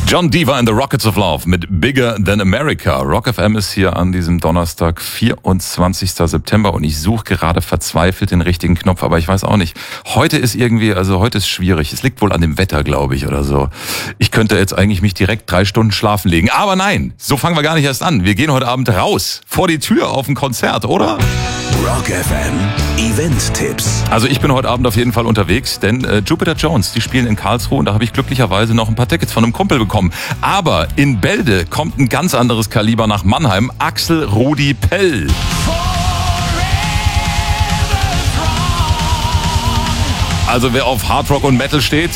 John Diva and the Rockets of Love mit Bigger Than America. Rock FM ist hier an diesem Donnerstag, 24. September und ich suche gerade verzweifelt den richtigen Knopf, aber ich weiß auch nicht. Heute ist schwierig. Es liegt wohl an dem Wetter, glaube ich, oder so. Ich könnte jetzt eigentlich mich direkt 3 Stunden schlafen legen, aber nein, so fangen wir gar nicht erst an. Wir gehen heute Abend raus, vor die Tür auf ein Konzert, oder? Rock FM Event-Tipps. Also ich bin heute Abend auf jeden Fall unterwegs, denn Jupiter Jones, die spielen in Karlsruhe und da habe ich glücklicherweise noch ein paar Tickets von einem Kumpel bekommen. Aber in Bälde kommt ein ganz anderes Kaliber nach Mannheim, Axel Rudi Pell. Also wer auf Hardrock und Metal steht,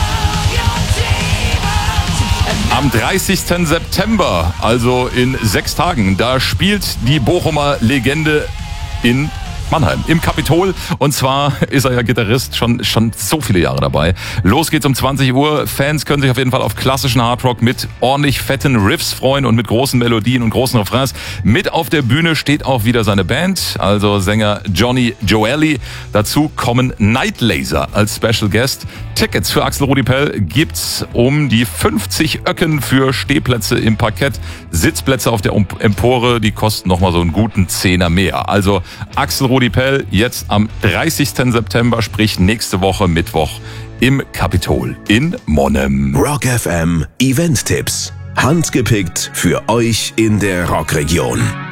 am 30. September, also in 6 Tagen, da spielt die Bochumer Legende in Mannheim, im Kapitol. Und zwar ist er ja Gitarrist, schon so viele Jahre dabei. Los geht's um 20 Uhr. Fans können sich auf jeden Fall auf klassischen Hardrock mit ordentlich fetten Riffs freuen und mit großen Melodien und großen Refrains. Mit auf der Bühne steht auch wieder seine Band, also Sänger Johnny Joelli. Dazu kommen Night Laser als Special Guest. Tickets für Axel Rudi Pell gibt's um die 50 Öcken für Stehplätze im Parkett. Sitzplätze auf der Empore, die kosten nochmal so einen guten Zehner mehr. Also Axel Rudi Pell jetzt am 30. September, sprich nächste Woche Mittwoch im Kapitol in Monnem. Rock FM Event-Tipps. Handgepickt für euch in der Rockregion.